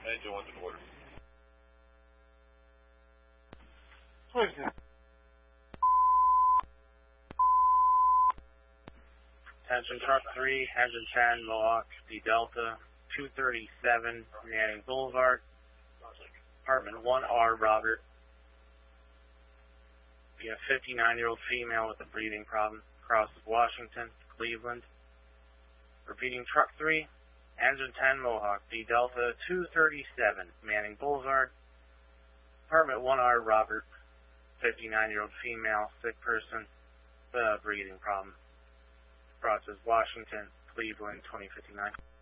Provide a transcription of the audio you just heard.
Engine 1 to quarter. What is this? Attention Truck 3, Engine 10, Mohawk, D Delta, 237, Manning Boulevard, Apartment 1R, Robert. We have a 59-year-old female with a breathing problem, crosses Washington, Cleveland. Repeating Truck 3, Engine 10, Mohawk, D Delta, 237, Manning Boulevard, Apartment 1R, Robert. 59-year-old female, sick person, breathing problem. Crosses Washington, Cleveland, 2059.